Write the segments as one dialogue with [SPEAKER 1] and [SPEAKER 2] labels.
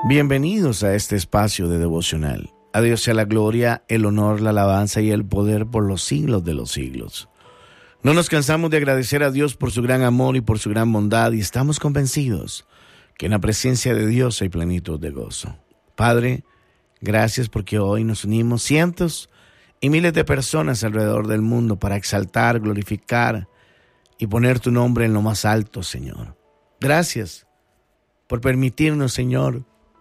[SPEAKER 1] Bienvenidos a este espacio de devocional. A Dios sea la gloria, el honor, la alabanza y el poder por los siglos de los siglos. No nos cansamos de agradecer a Dios por su gran amor y por su gran bondad, y estamos convencidos que en la presencia de Dios hay plenitud de gozo. Padre, gracias porque hoy nos unimos cientos y miles de personas alrededor del mundo para exaltar, glorificar y poner tu nombre en lo más alto, Señor. Gracias por permitirnos, Señor,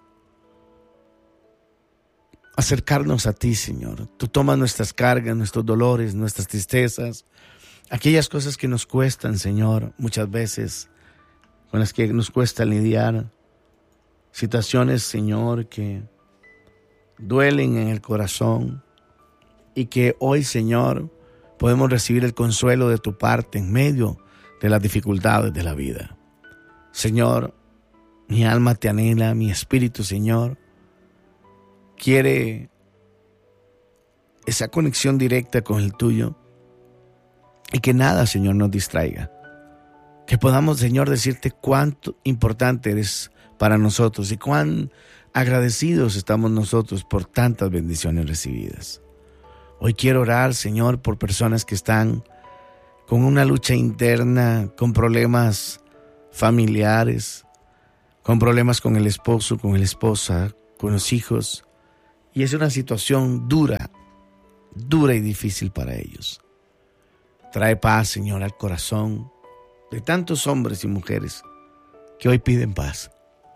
[SPEAKER 1] acercarnos a ti, Señor. Tú tomas nuestras cargas, nuestros dolores, nuestras tristezas, aquellas cosas que nos cuestan, Señor, muchas veces, con las que nos cuesta lidiar, situaciones, Señor, que duelen en el corazón y que hoy, Señor, podemos recibir el consuelo de tu parte en medio de las dificultades de la vida. Señor, mi alma te anhela, mi espíritu, Señor, quiere esa conexión directa con el tuyo y que nada, Señor, nos distraiga. Que podamos, Señor, decirte cuánto importante eres para nosotros y cuán agradecidos estamos nosotros por tantas bendiciones recibidas. Hoy quiero orar, Señor, por personas que están con una lucha interna, con problemas familiares, con problemas con el esposo, con la esposa, con los hijos. Y es una situación dura y difícil para ellos. Trae paz, Señor, al corazón de tantos hombres y mujeres que hoy piden paz,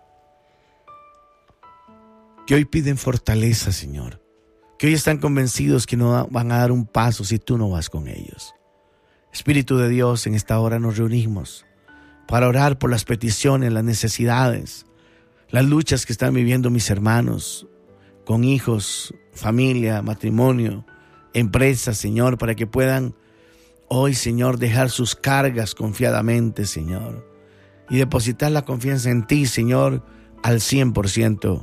[SPEAKER 1] que hoy piden fortaleza, Señor, que hoy están convencidos que no van a dar un paso si tú no vas con ellos. Espíritu de Dios, en esta hora nos reunimos para orar por las peticiones, las necesidades, las luchas que están viviendo mis hermanos, con hijos, familia, matrimonio, empresas, Señor, para que puedan hoy, Señor, dejar sus cargas confiadamente, Señor, y depositar la confianza en ti, Señor, al 100%.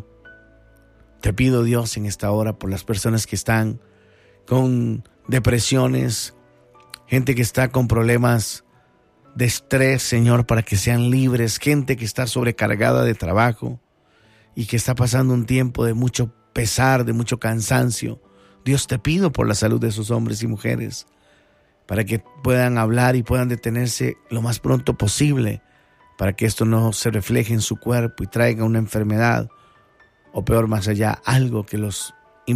[SPEAKER 1] Te pido, Dios, en esta hora por las personas que están con depresiones, gente que está con problemas de estrés, Señor, para que sean libres, gente que está sobrecargada de trabajo y que está pasando un tiempo de mucho pesar, de mucho cansancio. Dios, te pido por la salud de esos hombres y mujeres, para que puedan hablar y puedan detenerse lo más pronto posible, para que esto no se refleje en su cuerpo y traiga una enfermedad, o peor, más allá, algo que los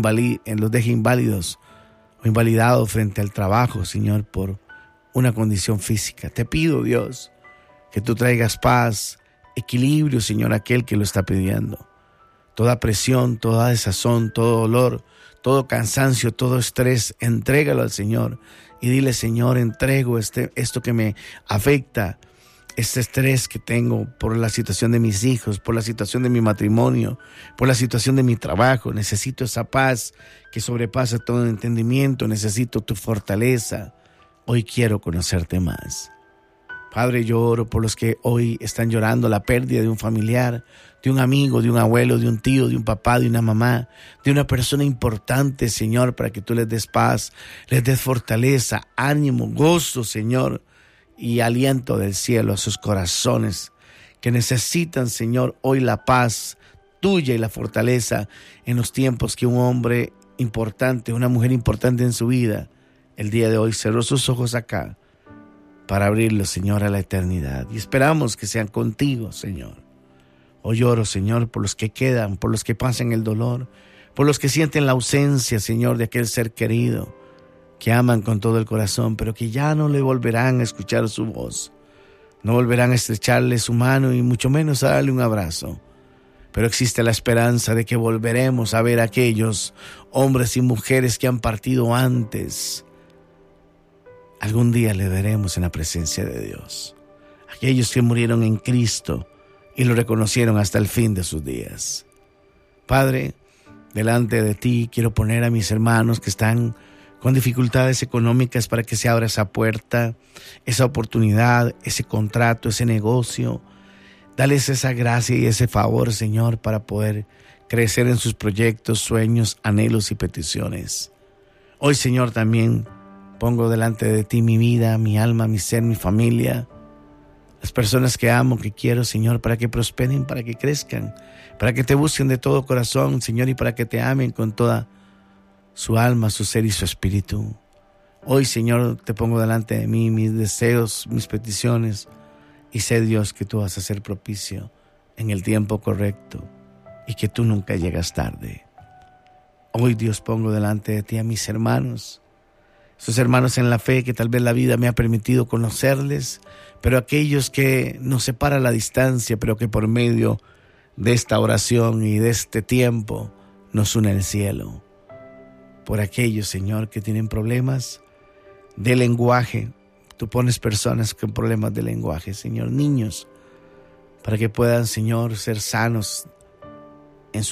[SPEAKER 1] deje inválidos o invalidados frente al trabajo, Señor, por una condición física. Te pido, Dios, que tú traigas paz, equilibrio, Señor, a aquel que lo está pidiendo. Toda presión, toda desazón, todo dolor, todo cansancio, todo estrés, entrégalo al Señor y dile: Señor, entrego esto que me afecta, este estrés que tengo por la situación de mis hijos, por la situación de mi matrimonio, por la situación de mi trabajo. Necesito esa paz que sobrepasa todo entendimiento, necesito tu fortaleza. Hoy quiero conocerte más. Padre, yo oro por los que hoy están llorando la pérdida de un familiar, de un amigo, de un abuelo, de un tío, de un papá, de una mamá, de una persona importante, Señor, para que tú les des paz, les des fortaleza, ánimo, gozo, Señor, y aliento del cielo a sus corazones que necesitan, Señor, hoy la paz tuya y la fortaleza en los tiempos que un hombre importante, una mujer importante en su vida, el día de hoy cerró sus ojos acá para abrirlos, Señor, a la eternidad. Y esperamos que sean contigo, Señor. Hoy oro, Señor, por los que quedan, por los que pasan el dolor, por los que sienten la ausencia, Señor, de aquel ser querido, que aman con todo el corazón, pero que ya no le volverán a escuchar su voz, no volverán a estrecharle su mano y mucho menos a darle un abrazo. Pero existe la esperanza de que volveremos a ver a aquellos hombres y mujeres que han partido antes. Algún día le veremos en la presencia de Dios. Aquellos que murieron en Cristo y lo reconocieron hasta el fin de sus días. Padre, delante de ti quiero poner a mis hermanos que están con dificultades económicas para que se abra esa puerta, esa oportunidad, ese contrato, ese negocio. Dales esa gracia y ese favor, Señor, para poder crecer en sus proyectos, sueños, anhelos y peticiones. Hoy, Señor, también pongo delante de ti mi vida, mi alma, mi ser, mi familia. las personas que amo, que quiero, Señor, para que prosperen, para que crezcan, para que te busquen de todo corazón, Señor, y para que te amen con toda su alma, su ser y su espíritu. Hoy, Señor, te pongo delante de mí mis deseos, mis peticiones, y sé, Dios, que tú vas a ser propicio en el tiempo correcto y que tú nunca llegas tarde. Hoy, Dios, pongo delante de ti a mis hermanos, esos hermanos en la fe que tal vez la vida me ha permitido conocerles, pero aquellos que nos separa la distancia, pero que por medio de esta oración y de este tiempo nos une el cielo. Por aquellos, Señor, que tienen problemas de lenguaje, tú pones personas con problemas de lenguaje, Señor, niños, para que puedan, Señor, ser sanos en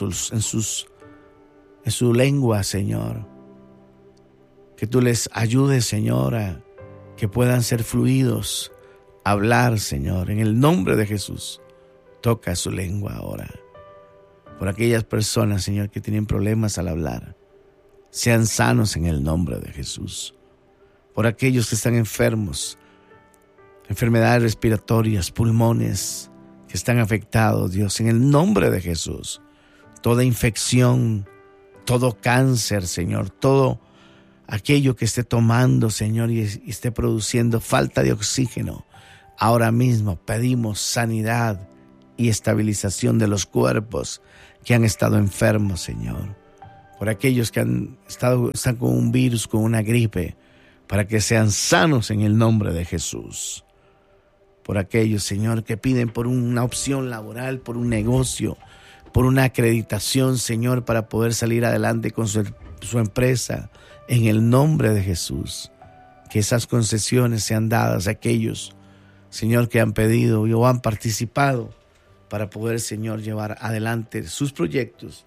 [SPEAKER 1] su lengua, Señor. Que tú les ayudes, Señor, a que puedan ser fluidos, hablar, Señor, en el nombre de Jesús. Toca su lengua ahora. Por aquellas personas, Señor, que tienen problemas al hablar, sean sanos en el nombre de Jesús. Por aquellos que están enfermos, enfermedades respiratorias, pulmones, que están afectados, Dios, en el nombre de Jesús. Toda infección, todo cáncer, Señor, todo aquello que esté tomando, Señor, y esté produciendo falta de oxígeno. Ahora mismo pedimos sanidad y estabilización de los cuerpos que han estado enfermos, Señor. Por aquellos que están con un virus, con una gripe, para que sean sanos en el nombre de Jesús. Por aquellos, Señor, que piden por una opción laboral, por un negocio, por una acreditación, Señor, para poder salir adelante con su empresa, en el nombre de Jesús. Que esas concesiones sean dadas a aquellos, Señor, que han pedido o han participado para poder, Señor, llevar adelante sus proyectos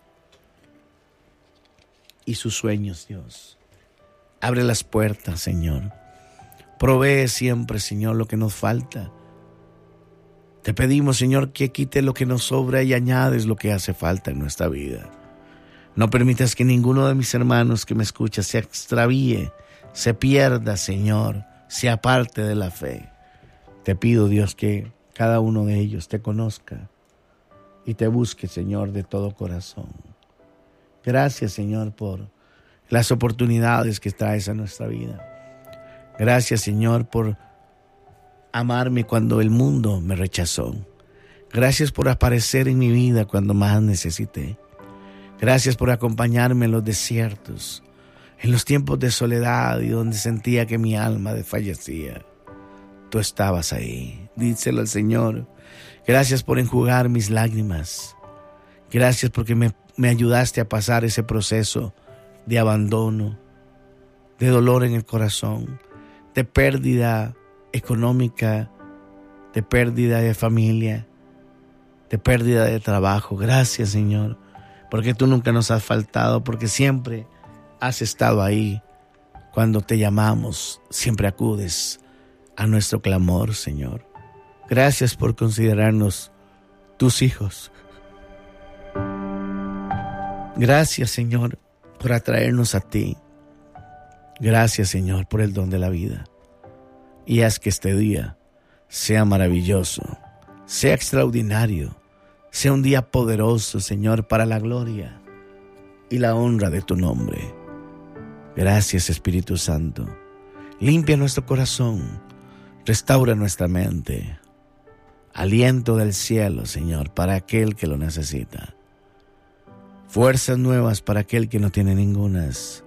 [SPEAKER 1] y sus sueños, Dios. Abre las puertas, Señor. Provee siempre, Señor, lo que nos falta. Te pedimos, Señor, que quite lo que nos sobra y añades lo que hace falta en nuestra vida. No permitas que ninguno de mis hermanos que me escucha se extravíe, se pierda, Señor, se aparte de la fe. Te pido, Dios, que cada uno de ellos te conozca y te busque, Señor, de todo corazón. Gracias, Señor, por las oportunidades que traes a nuestra vida. Gracias, Señor, por amarme cuando el mundo me rechazó. Gracias por aparecer en mi vida cuando más necesité. Gracias por acompañarme en los desiertos, en los tiempos de soledad y donde sentía que mi alma desfallecía. Tú estabas ahí. Díselo al Señor. Gracias por enjugar mis lágrimas. Gracias porque me ayudaste a pasar ese proceso de abandono, de dolor en el corazón, de pérdida económica, de pérdida de familia, de pérdida de trabajo. Gracias, Señor, porque tú nunca nos has faltado, porque siempre has estado ahí. Cuando te llamamos, siempre acudes a nuestro clamor, Señor. Gracias por considerarnos tus hijos. Gracias, Señor, por atraernos a ti. Gracias, Señor, por el don de la vida. Y haz que este día sea maravilloso, sea extraordinario, sea un día poderoso, Señor, para la gloria y la honra de tu nombre. Gracias, Espíritu Santo. Limpia nuestro corazón, restaura nuestra mente. Aliento del cielo, Señor, para aquel que lo necesita. Fuerzas nuevas para aquel que no tiene ningunas.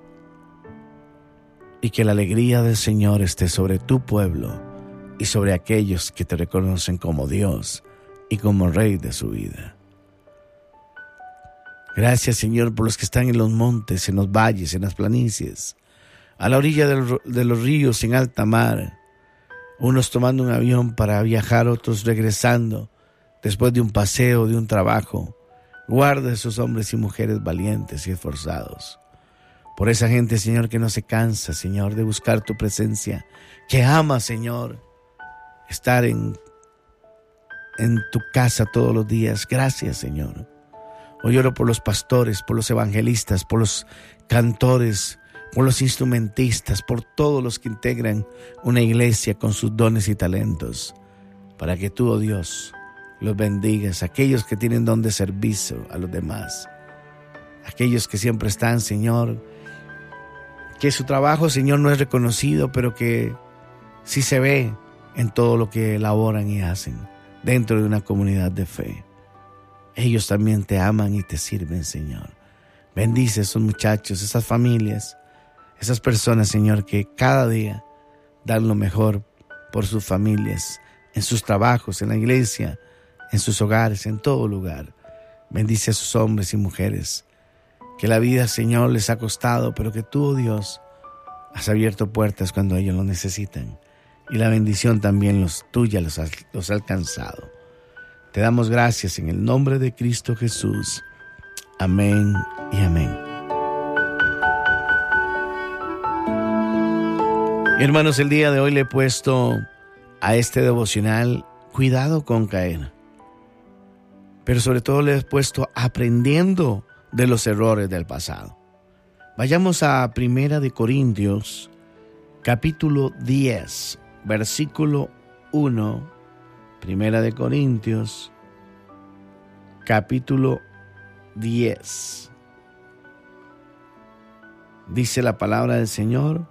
[SPEAKER 1] Y que la alegría del Señor esté sobre tu pueblo y sobre aquellos que te reconocen como Dios y como Rey de su vida. Gracias, Señor, por los que están en los montes, en los valles, en las planicies, a la orilla de los ríos, en alta mar, unos tomando un avión para viajar, otros regresando después de un paseo, de un trabajo. Guarda a esos hombres y mujeres valientes y esforzados. Por esa gente, Señor, que no se cansa, Señor, de buscar tu presencia, que ama, Señor, estar en tu casa todos los días. Gracias, Señor. Hoy oro por los pastores, por los evangelistas, por los cantores, por los instrumentistas, por todos los que integran una iglesia con sus dones y talentos. para que tú, oh Dios, los bendigas. Aquellos que tienen don de servicio a los demás, aquellos que siempre están, Señor, que su trabajo, Señor, no es reconocido, pero que sí se ve en todo lo que elaboran y hacen dentro de una comunidad de fe. Ellos también te aman y te sirven, Señor. Bendice a esos muchachos, esas familias, esas personas, Señor, que cada día dan lo mejor por sus familias, en sus trabajos, en la iglesia, en sus hogares, en todo lugar. Bendice a esos hombres y mujeres que la vida, Señor, les ha costado, pero que tú, oh Dios, has abierto puertas cuando ellos lo necesitan. Y la bendición también tuya los ha alcanzado. Te damos gracias en el nombre de Cristo Jesús. Amén y amén. Hermanos, el día de hoy le he puesto a este devocional cuidado con caer. Pero sobre todo le he puesto aprendiendo de los errores del pasado. Vayamos a 1 de Corintios, capítulo 10, versículo 1. 1 de Corintios, capítulo 10. Dice la palabra del Señor,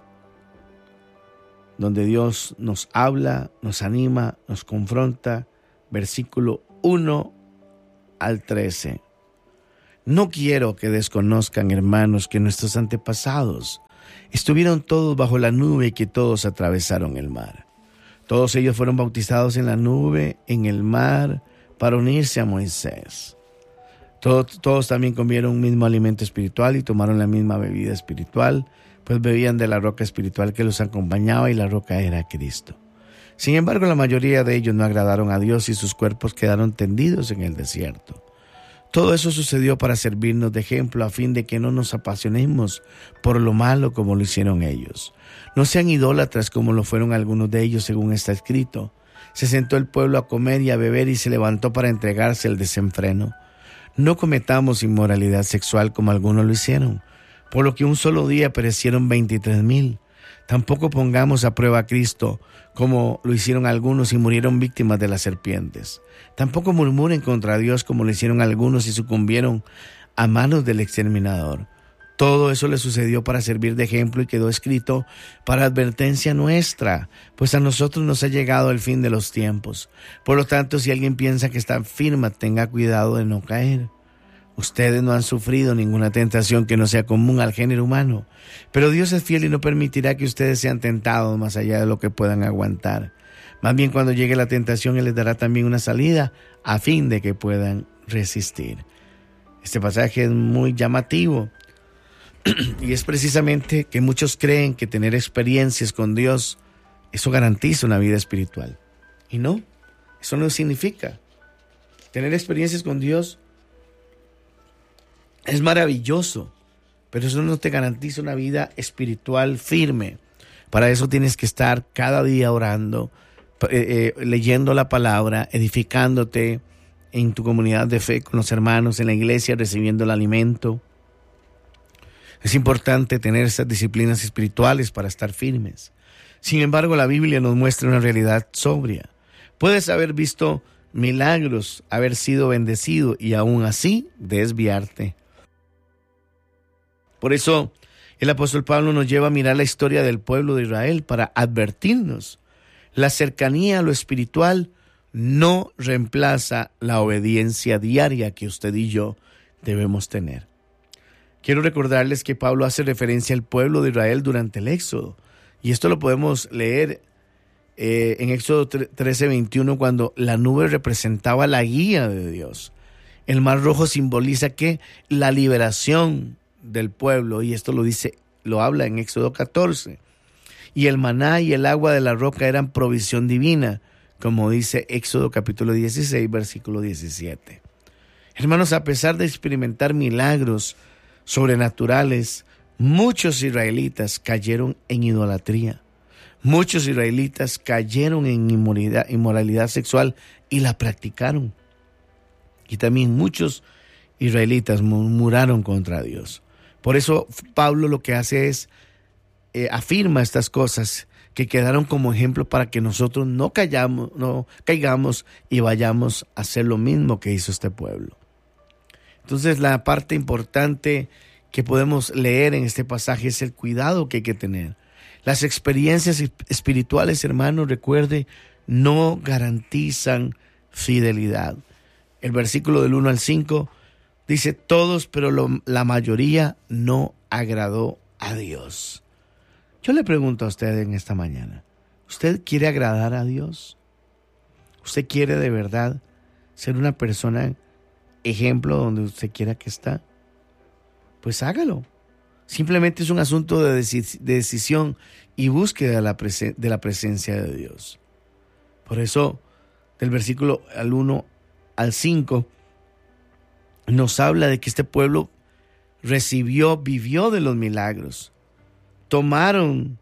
[SPEAKER 1] donde Dios nos habla, nos anima, nos confronta, versículo 1 al 13. No quiero que desconozcan, hermanos, que nuestros antepasados estuvieron todos bajo la nube y que todos atravesaron el mar. Todos ellos fueron bautizados en la nube, en el mar, para unirse a Moisés. Todos también comieron un mismo alimento espiritual y tomaron la misma bebida espiritual, pues bebían de la roca espiritual que los acompañaba y la roca era Cristo. Sin embargo, la mayoría de ellos no agradaron a Dios y sus cuerpos quedaron tendidos en el desierto. Todo eso sucedió para servirnos de ejemplo a fin de que no nos apasionemos por lo malo como lo hicieron ellos. No sean idólatras como lo fueron algunos de ellos, según está escrito. Se sentó el pueblo a comer y a beber y se levantó para entregarse al desenfreno. No cometamos inmoralidad sexual como algunos lo hicieron, por lo que un solo día perecieron 23,000. Tampoco pongamos a prueba a Cristo, como lo hicieron algunos y murieron víctimas de las serpientes. Tampoco murmuren contra Dios como lo hicieron algunos y sucumbieron a manos del exterminador. Todo eso le sucedió para servir de ejemplo y quedó escrito para advertencia nuestra, pues a nosotros nos ha llegado el fin de los tiempos. Por lo tanto, si alguien piensa que está firme, tenga cuidado de no caer. Ustedes no han sufrido ninguna tentación que no sea común al género humano, pero Dios es fiel y no permitirá que ustedes sean tentados más allá de lo que puedan aguantar. Más bien, cuando llegue la tentación, Él les dará también una salida a fin de que puedan resistir. Este pasaje es muy llamativo y es precisamente que muchos creen que tener experiencias con Dios, eso garantiza una vida espiritual. Y no, eso no significa. Tener experiencias con Dios es maravilloso, pero eso no te garantiza una vida espiritual firme. Para eso tienes que estar cada día orando, leyendo la palabra, edificándote en tu comunidad de fe con los hermanos, en la iglesia, recibiendo el alimento. Es importante tener esas disciplinas espirituales para estar firmes. Sin embargo, la Biblia nos muestra una realidad sobria. Puedes haber visto milagros, haber sido bendecido y aún así desviarte. Por eso el apóstol Pablo nos lleva a mirar la historia del pueblo de Israel para advertirnos. La cercanía a lo espiritual no reemplaza la obediencia diaria que usted y yo debemos tener. Quiero recordarles que Pablo hace referencia al pueblo de Israel durante el Éxodo. Y esto lo podemos leer en Éxodo 13:21, cuando la nube representaba la guía de Dios. El mar rojo simboliza que la liberación del pueblo, y esto lo habla en Éxodo 14. Y el maná y el agua de la roca eran provisión divina, como dice Éxodo capítulo 16, versículo 17. Hermanos, a pesar de experimentar milagros sobrenaturales, muchos israelitas cayeron en idolatría. Muchos israelitas cayeron en inmoralidad sexual y la practicaron. Y también muchos israelitas murmuraron contra Dios. Por eso Pablo lo que hace es afirma estas cosas que quedaron como ejemplo para que nosotros no caigamos y vayamos a hacer lo mismo que hizo este pueblo. Entonces, la parte importante que podemos leer en este pasaje es el cuidado que hay que tener. Las experiencias espirituales, hermanos, recuerde, no garantizan fidelidad. El versículo del 1 al 5 dice: todos, pero la mayoría no agradó a Dios. Yo le pregunto a usted en esta mañana, ¿usted quiere agradar a Dios? ¿Usted quiere de verdad ser una persona ejemplo donde usted quiera que está? Pues hágalo. Simplemente es un asunto de decisión y búsqueda de la presencia de Dios. Por eso, del versículo al 1 al 5, nos habla de que este pueblo vivió de los milagros. Tomaron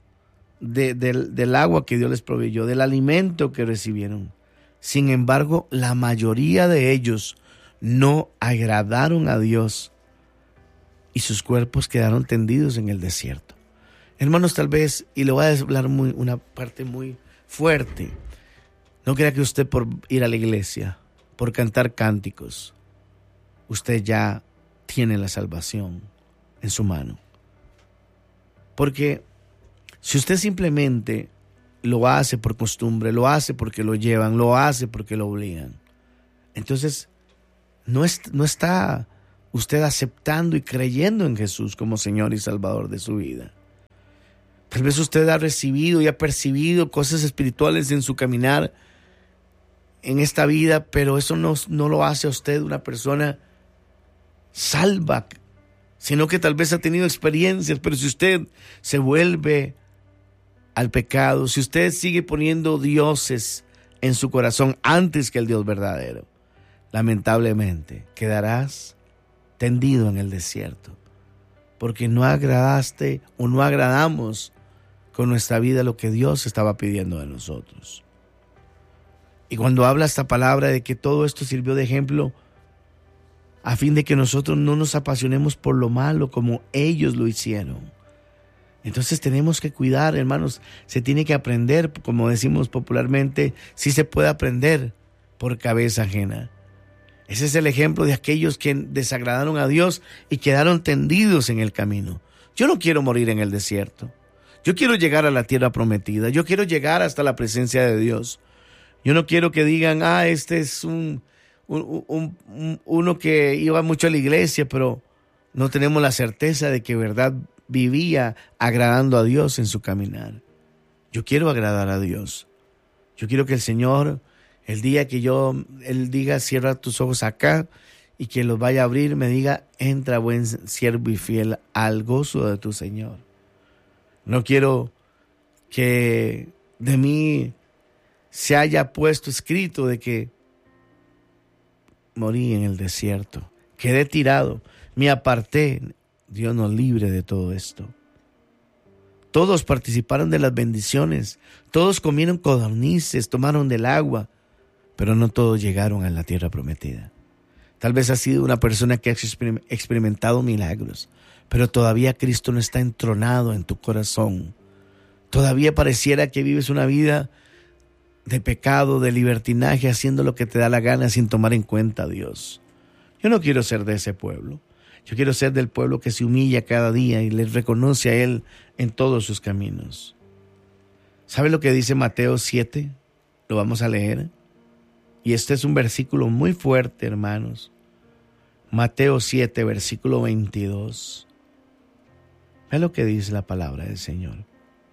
[SPEAKER 1] del agua que Dios les proveyó, del alimento que recibieron. Sin embargo, la mayoría de ellos no agradaron a Dios y sus cuerpos quedaron tendidos en el desierto. Hermanos, tal vez, y le voy a hablar una parte muy fuerte, no crea que usted por ir a la iglesia, por cantar cánticos, usted ya tiene la salvación en su mano. Porque si usted simplemente lo hace por costumbre, lo hace porque lo llevan, lo hace porque lo obligan, entonces no está usted aceptando y creyendo en Jesús como Señor y Salvador de su vida. Tal vez usted ha recibido y ha percibido cosas espirituales en su caminar en esta vida, pero eso no lo hace a usted una persona salva, sino que tal vez ha tenido experiencias. Pero si usted se vuelve al pecado, si usted sigue poniendo dioses en su corazón antes que el Dios verdadero, lamentablemente quedarás tendido en el desierto, porque no agradaste o no agradamos con nuestra vida lo que Dios estaba pidiendo de nosotros. Y cuando habla esta palabra de que todo esto sirvió de ejemplo a fin de que nosotros no nos apasionemos por lo malo como ellos lo hicieron. Entonces tenemos que cuidar, hermanos. Se tiene que aprender, como decimos popularmente, sí se puede aprender por cabeza ajena. Ese es el ejemplo de aquellos que desagradaron a Dios y quedaron tendidos en el camino. Yo no quiero morir en el desierto. Yo quiero llegar a la tierra prometida. Yo quiero llegar hasta la presencia de Dios. Yo no quiero que digan, este es uno que iba mucho a la iglesia, pero no tenemos la certeza de que verdad vivía agradando a Dios en su caminar. Yo quiero agradar a Dios. Yo quiero que el Señor, el día que Él diga, cierra tus ojos acá, y que los vaya a abrir, me diga, entra buen siervo y fiel al gozo de tu Señor. No quiero que de mí se haya puesto escrito de que morí en el desierto, quedé tirado, me aparté. Dios nos libre de todo esto. Todos participaron de las bendiciones, todos comieron codornices, tomaron del agua, pero no todos llegaron a la tierra prometida. Tal vez has sido una persona que ha experimentado milagros, pero todavía Cristo no está entronado en tu corazón. Todavía pareciera que vives una vida de pecado, de libertinaje, haciendo lo que te da la gana sin tomar en cuenta a Dios. Yo no quiero ser de ese pueblo. Yo quiero ser del pueblo que se humilla cada día y le reconoce a Él en todos sus caminos. ¿Sabe lo que dice Mateo 7? Lo vamos a leer. Y este es un versículo muy fuerte, hermanos. Mateo 7, versículo 22. Ve lo que dice la palabra del Señor.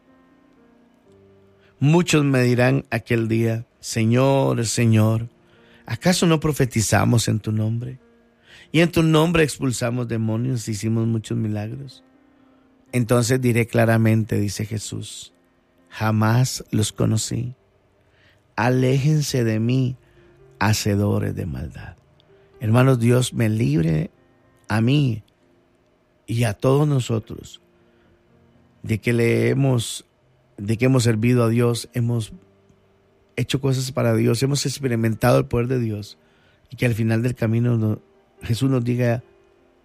[SPEAKER 1] Muchos me dirán aquel día, Señor, Señor, ¿acaso no profetizamos en tu nombre? Y en tu nombre expulsamos demonios y hicimos muchos milagros. Entonces diré claramente, dice Jesús, jamás los conocí. Aléjense de mí, hacedores de maldad. Hermanos, Dios me libre a mí y a todos nosotros de que hemos servido a Dios, hemos hecho cosas para Dios, hemos experimentado el poder de Dios, y que al final del camino Jesús nos diga,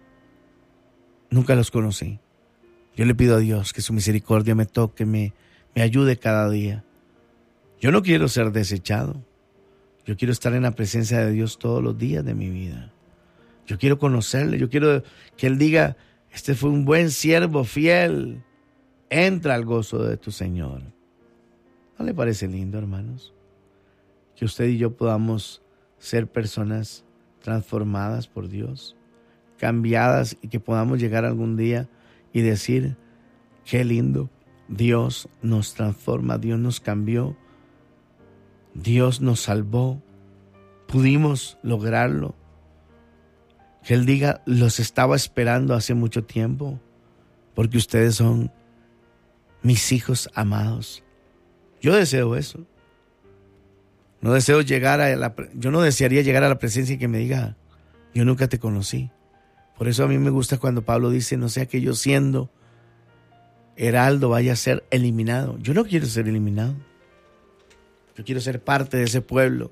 [SPEAKER 1] nunca los conocí. Yo le pido a Dios que su misericordia me toque, me me ayude cada día. Yo no quiero ser desechado. Yo quiero estar en la presencia de Dios todos los días de mi vida. Yo quiero conocerle. Yo quiero que Él diga, este fue un buen siervo fiel. Entra al gozo de tu Señor. ¿No le parece lindo, hermanos? Que usted y yo podamos ser personas transformadas por Dios, cambiadas, y que podamos llegar algún día y decir, qué lindo, Dios nos transforma, Dios nos cambió, Dios nos salvó, pudimos lograrlo. Que Él diga, los estaba esperando hace mucho tiempo, porque ustedes son mis hijos amados. Yo deseo eso. Yo no desearía llegar a la presencia y que me diga, yo nunca te conocí. Por eso a mí me gusta cuando Pablo dice, no sea que yo siendo heraldo vaya a ser eliminado. Yo no quiero ser eliminado. Yo quiero ser parte de ese pueblo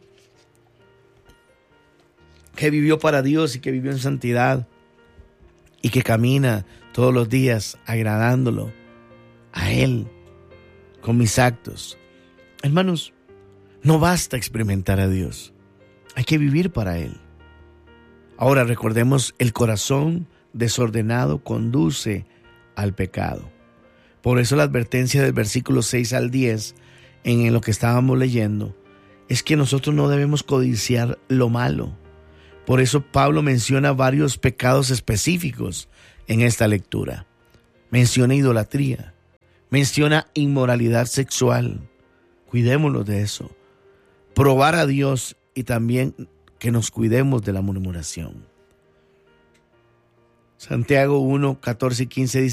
[SPEAKER 1] que vivió para Dios y que vivió en santidad y que camina todos los días agradándolo a Él con mis actos. Hermanos, no basta experimentar a Dios, hay que vivir para Él. Ahora recordemos, el corazón desordenado conduce al pecado. Por eso la advertencia del versículo 6 al 10, en lo que estábamos leyendo, es que nosotros no debemos codiciar lo malo. Por eso Pablo menciona varios pecados específicos en esta lectura. Menciona idolatría, menciona inmoralidad sexual. Cuidémonos de eso. Probar a Dios y también que nos cuidemos de la murmuración. Santiago 1, 14 y 15 dice,